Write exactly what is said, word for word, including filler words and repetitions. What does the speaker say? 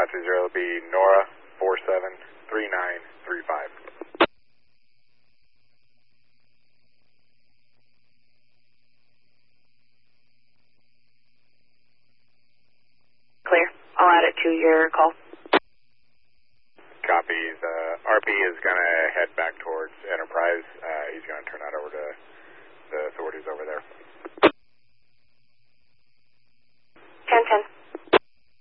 two zero will be Nora four seven three nine three five. Clear. I'll add it to your call. Copy. The R P is going to head back towards Enterprise. Uh,